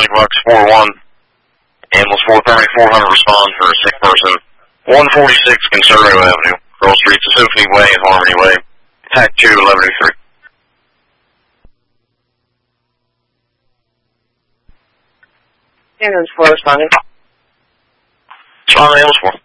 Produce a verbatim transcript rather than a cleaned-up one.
medic box four one. Ambulance four thirty, four hundred respond for a sick person. one forty-six Concerto Avenue, Pearl Street, Symphony Way and Harmony Way. Pack two, eleven oh three. Ambulance four responding. Respond to ambulance four.